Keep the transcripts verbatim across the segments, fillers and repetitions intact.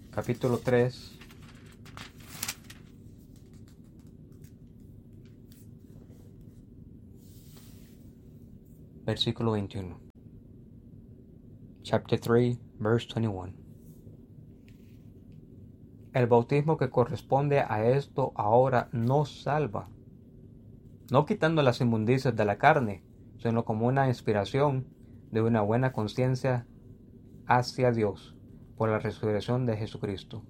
capítulo tres, versículo veintiuno. Chapter three, verse twenty-one. El bautismo que corresponde a esto ahora no salva, no quitando las inmundicias de la carne, sino como una inspiración de una buena conciencia hacia Dios por la resurrección de Jesucristo.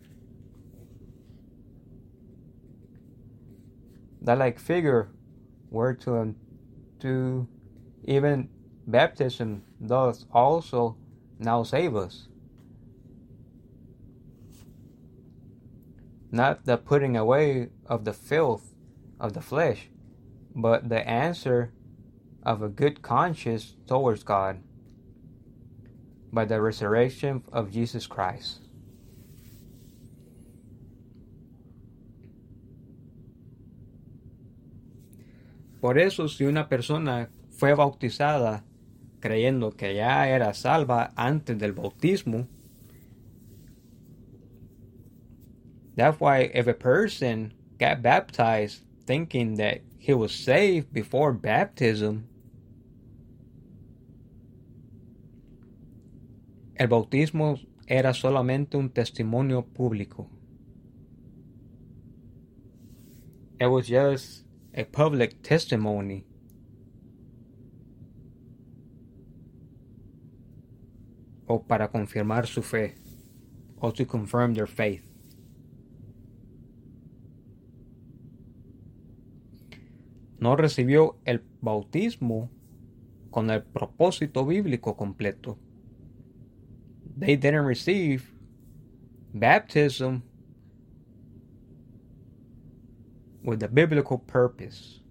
That like figure were to, um, to even baptism does also now save us. Not the putting away of the filth of the flesh, but the answer of a good conscience towards God by the resurrection of Jesus Christ. Por eso, si una persona fue bautizada creyendo que ya era salva antes del bautismo, that's why if a person got baptized thinking that he was saved before baptism, el bautismo era solamente un testimonio público. It was just a public testimony. O para confirmar su fe, or to confirm their faith. No recibió el bautismo con el propósito bíblico completo. They didn't receive baptism with the biblical purpose.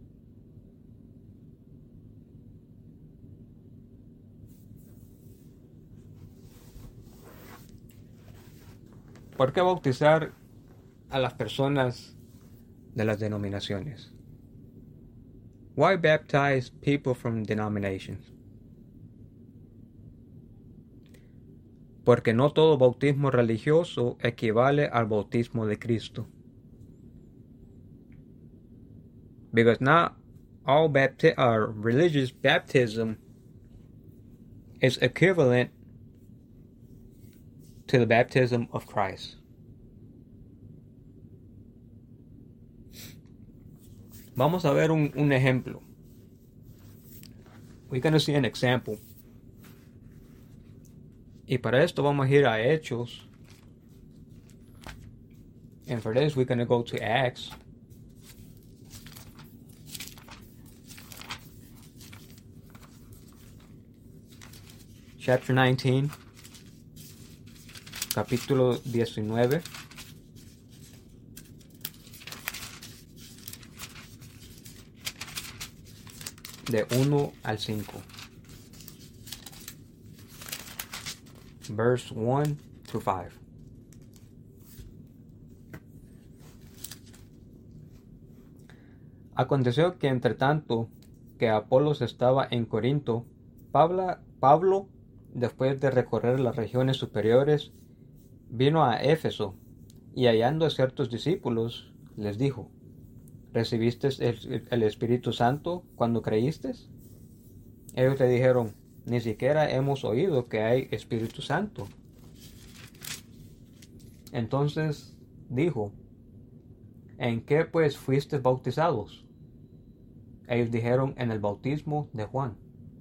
¿Por qué bautizar a las personas de las denominaciones? Why baptize people from denominations? Porque no todo bautismo religioso equivale al bautismo de Cristo. Because not all bapti- uh, religious baptism is equivalent to the baptism of Christ. Vamos a ver un, un ejemplo. We're going to see an example. Y para esto vamos a ir a Hechos. And for this we're going to go to Acts. Chapter nineteen. Capítulo diecinueve. De uno al cinco. Verse one to five. Aconteció que entre tanto que Apolos estaba en Corinto, Pablo, Pablo, después de recorrer las regiones superiores, vino a Éfeso, y hallando a ciertos discípulos, les dijo: ¿Recibiste el, el Espíritu Santo cuando creíste? Ellos le dijeron: ni siquiera hemos oído que hay Espíritu Santo. Entonces dijo: ¿en qué pues fuisteis bautizados? Ellos dijeron: en el bautismo de Juan.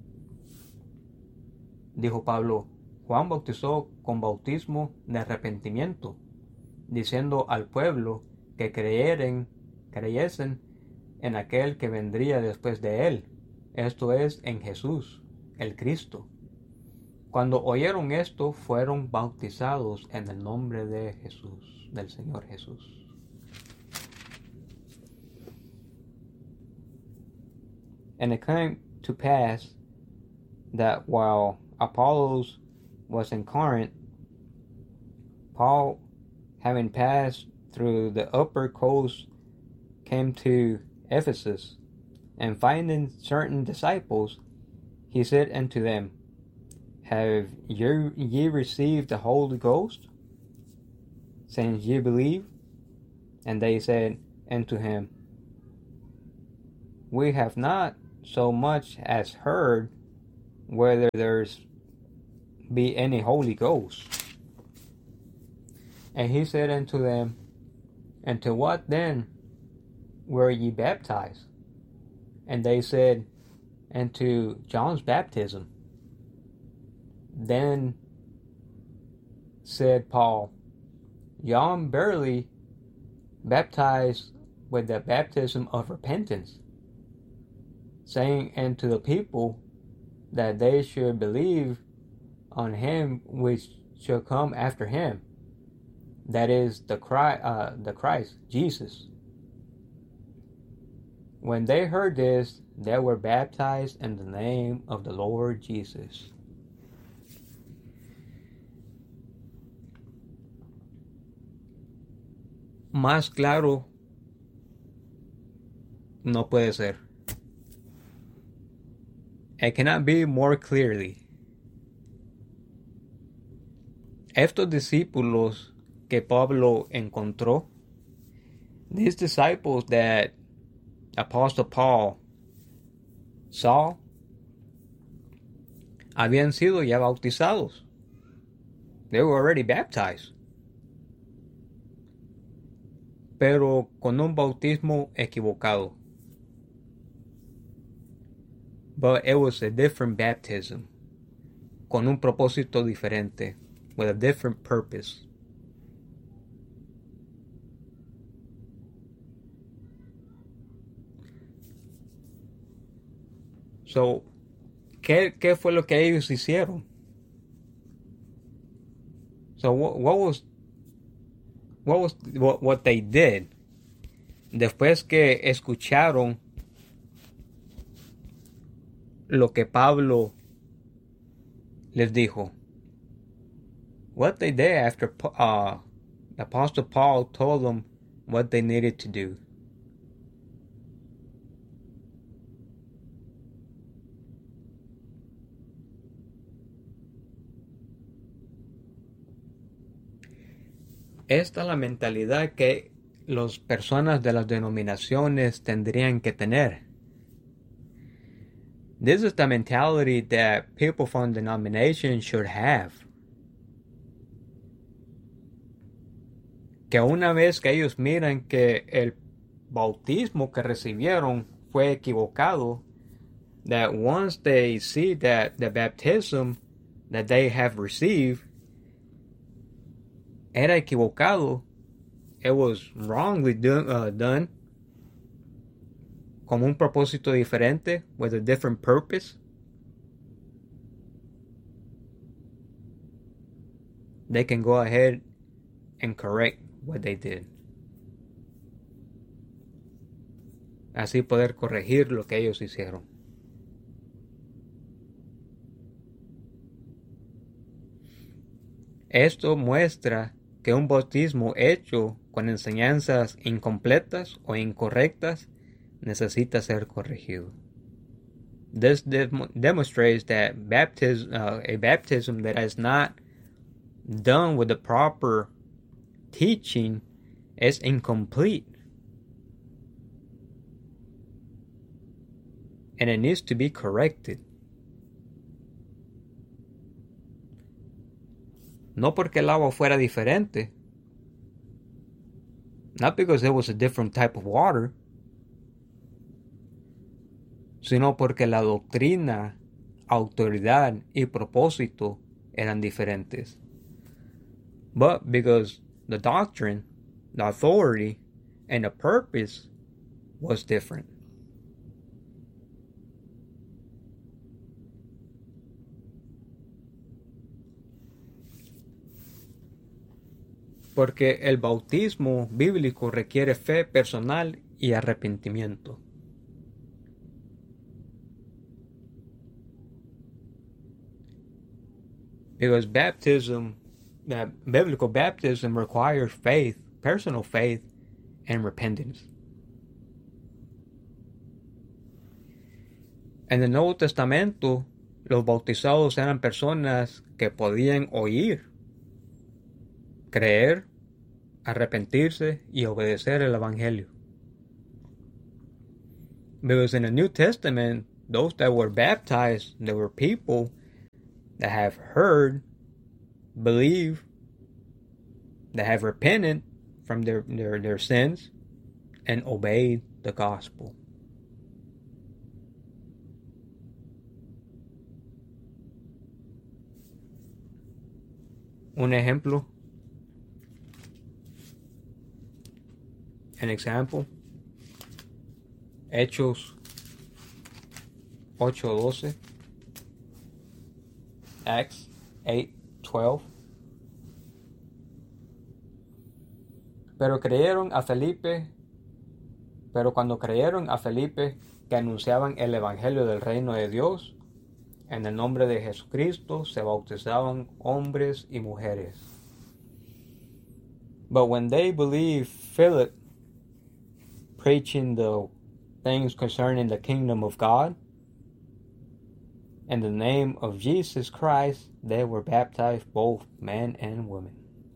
Dijo Pablo: Juan bautizó con bautismo de arrepentimiento, diciendo al pueblo que creyeren, creyesen en aquel que vendría después de él, esto es, en Jesús, el Cristo. Cuando oyeron esto, fueron bautizados en el nombre de Jesús, del Señor Jesús. And it came to pass that while Apollos was in Corinth, Paul, having passed through the upper coast, came to Ephesus, and finding certain disciples, he said unto them, Have ye, ye received the Holy Ghost? since ye believe? And they said unto him, We have not so much as heard whether there's be any Holy Ghost. And he said unto them, And to what then were ye baptized? And they said, Unto John's baptism. Then said Paul, John verily baptized with the baptism of repentance, saying unto the people that they should believe on him which shall come after him, that is the Christ, uh, the Christ, Jesus. When they heard this, they were baptized in the name of the Lord Jesus. Más claro no puede ser. It cannot be more clearly. Estos discípulos que Pablo encontró, these disciples that Apostle Paul saw, habían sido ya bautizados. They were already baptized. Pero con un bautismo equivocado. But it was a different baptism, con un propósito diferente, with a different purpose. So, ¿qué, qué fue lo que ellos hicieron? So, what, what was what was what, what they did? Después que escucharon lo que Pablo les dijo. What they did after uh, the Apostle Paul told them what they needed to do. Esta es la mentalidad que las personas de las denominaciones tendrían que tener. This is the mentality that people from denominations should have. Que una vez que ellos miran que el bautismo que recibieron fue equivocado, that once they see that the baptism that they have received era equivocado, it was wrongly do, uh, done, con un propósito diferente, with a different purpose, they can go ahead and correct what they did. Así poder corregir lo que ellos hicieron. Esto muestra que un bautismo hecho con enseñanzas incompletas o incorrectas necesita ser corregido. This dem- demonstrates that baptism, uh, a baptism that is not done with the proper teaching is incomplete. And it needs to be corrected. No porque el agua fuera diferente. Not because it was a different type of water. Sino porque la doctrina, autoridad y propósito eran diferentes. But because the doctrine, the authority, and the purpose was different. Porque el bautismo bíblico requiere fe personal y arrepentimiento. Because baptism, uh, biblical baptism requires faith, personal faith, and repentance. En el Nuevo Testamento, los bautizados eran personas que podían oír, creer arrepentirse y obedecer el Evangelio. Because in the New Testament, those that were baptized, there were people that have heard, believed, that have repented from their, their, their sins and obeyed the gospel. Un ejemplo, an example, Hechos ocho doce, Acts eight twelve. Pero creyeron a Felipe, pero cuando creyeron a Felipe que anunciaban el evangelio del reino de Dios, en el nombre de Jesucristo se bautizaban hombres y mujeres. But when they believed Philip preaching the things concerning the kingdom of God, in the name of Jesus Christ, they were baptized, both men and women.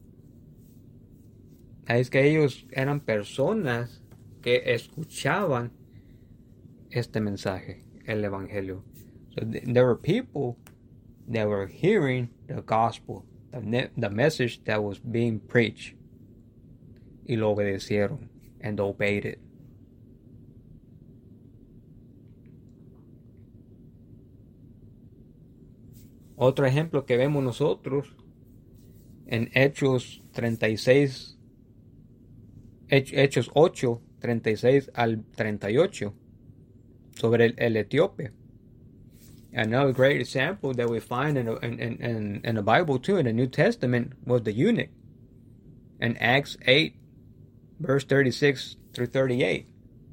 Es que ellos eran personas que escuchaban este mensaje, el evangelio. So th- there were people that were hearing the gospel, the, ne- the message that was being preached, y lo obedecieron, and obeyed it. Otro ejemplo que vemos nosotros en Hechos treinta y seis, Hechos ocho, treinta y seis al treinta y ocho, sobre el, el etíope. Another great example that we find in, in, in, in the Bible too, in the New Testament, was the eunuch. In Acts eight, verse thirty-six through thirty-eight.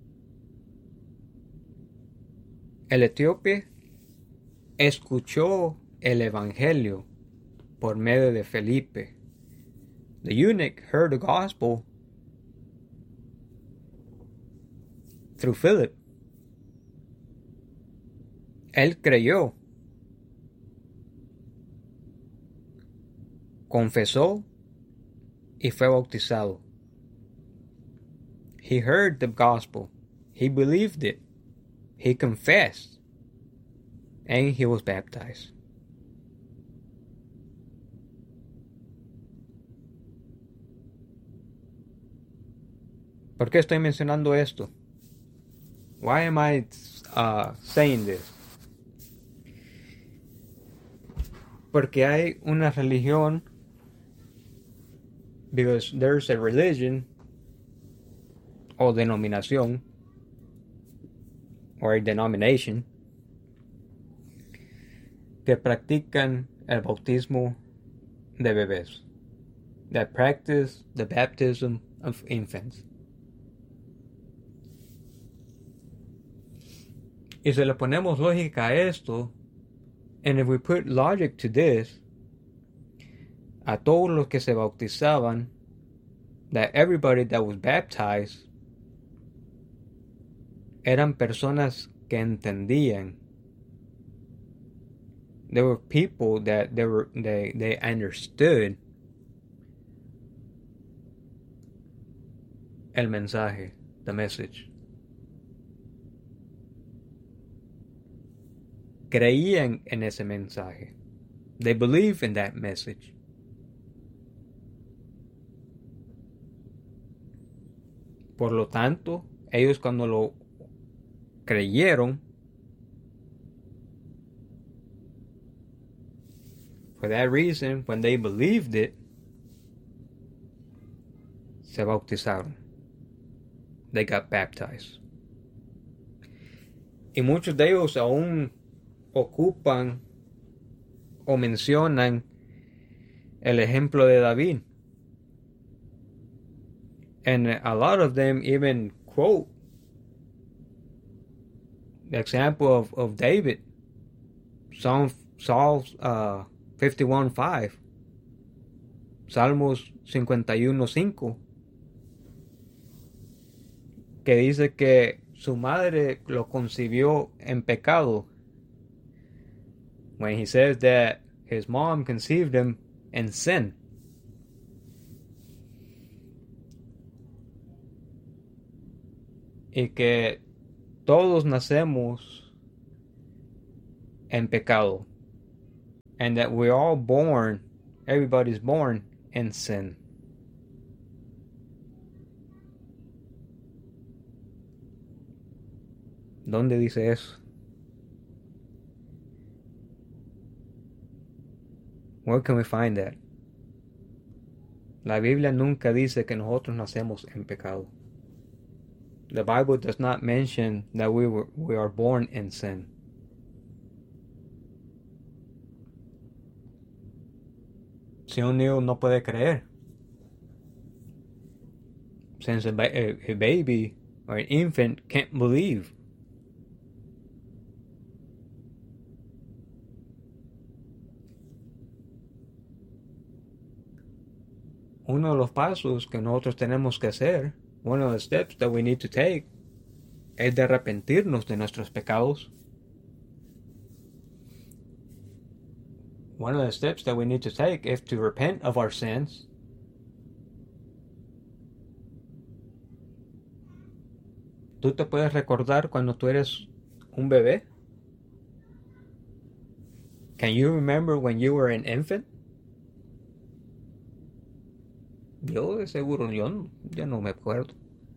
El etíope escuchó el evangelio por medio de Felipe. The eunuch heard the gospel through Philip. Él creyó, confesó y fue bautizado. He heard the gospel, he believed it, he confessed, and he was baptized. ¿Por qué estoy mencionando esto? Why am I uh, saying this? Porque hay una religión, because there's a religion o denominación, or a denomination, que practican el bautismo de bebés, that practice the baptism of infants. Y si le ponemos lógica a esto, and if we put logic to this, a todos los que se bautizaban, that everybody that was baptized, eran personas que entendían. There were people that they were they they understood el mensaje, the message. Creían en ese mensaje. They believe in that message. Por lo tanto, ellos cuando lo creyeron, for that reason, when they believed it, se bautizaron. They got baptized. Y muchos de ellos aún ocupan o mencionan el ejemplo de David. And a lot of them even quote the example of, of David, Psalm, Psalms uh, fifty-one five, Salmos cincuenta y uno cinco, que dice que su madre lo concibió en pecado. When he says that his mom conceived him in sin. y que todos nacemos en pecado. And that we're all born, everybody's born in sin. ¿Dónde dice eso? Where can we find that? La Biblia nunca dice que nosotros nacemos en pecado. The Bible does not mention that we were, we are born in sin. Si un niño no puede creer, since a, ba- a, a baby or an infant can't believe, uno de los pasos que nosotros tenemos que hacer, one of the steps that we need to take, es de arrepentirnos de nuestros pecados. One of the steps that we need to take is to repent of our sins. ¿Tú te puedes recordar cuando tú eres un bebé? Can you remember when you were an infant? Yo de seguro, yo, no- yo no me acuerdo.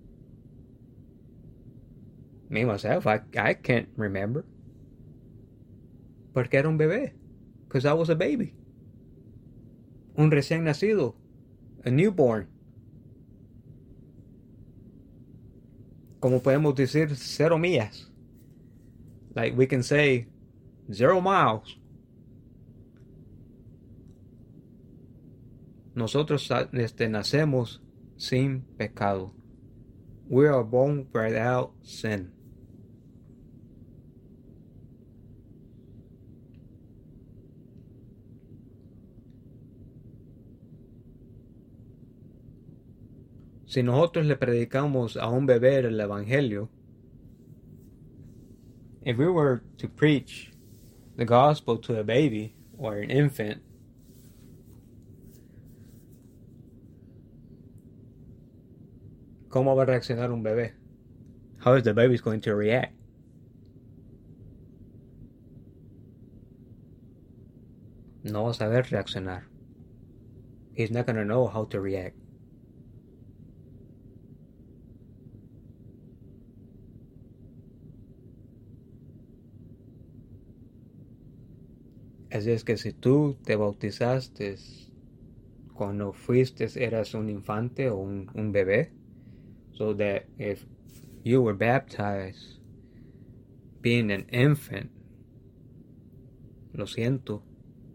Me myself, I, I can't remember. Porque era un bebé. Because I was a baby. Un recién nacido. A newborn. Como podemos decir, cero millas. Like we can say, zero miles. Nosotros este, nacemos sin pecado. We are born without sin. Si nosotros le predicamos a un bebé el evangelio, if we were to preach the gospel to a baby or an infant, ¿cómo va a reaccionar un bebé? How is the baby going to react? No va a saber reaccionar. He's not going to know how to react. Así es que si tú te bautizaste cuando fuiste, eras un infante o un, un bebé, so that if you were baptized being an infant, lo siento,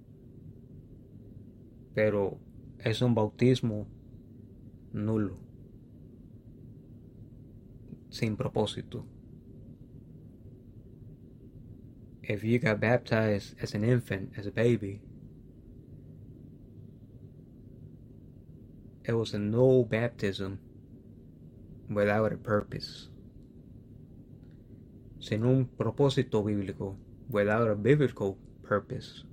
pero es un bautismo nulo, sin propósito. If you got baptized as an infant, as a baby, it was a no baptism without a purpose. Sin un propósito bíblico, without a biblical purpose.